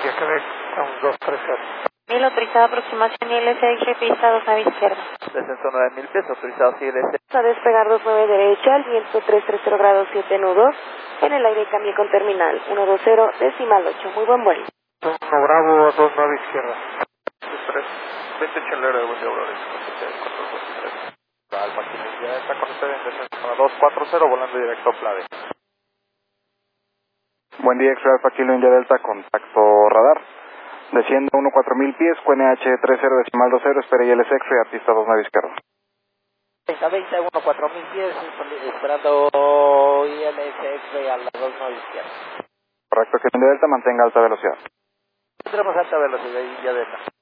García Quebec, un 230. 1000 autorizada aproximación ILS pista 2 nave izquierda. Descenso 9000 pies, autorizado ILS. A despegar 29 derecha, al viento 330 grados 7 nudos, en el aire cambie con terminal 120 decimal 8, muy buen vuelo. 1 Bravo, 2 nave izquierda. 3, 20 chelero de buen día, Aurora, Alfa Kilo India Delta con usted en descenso 240, volando directo a Plade. Buen día, X-Ray Alfa Kilo India Delta, contacto radar. Desciendo 14000 pies, QNH 30 decimal 20, espera ILS X-Ray a pista 2 nave izquierda. 3020, 14000 pies, esperando ILS X-Ray a la 2 nave izquierda. Correcto, Kilo India Delta, mantenga alta velocidad. Tendremos alta velocidad India Delta.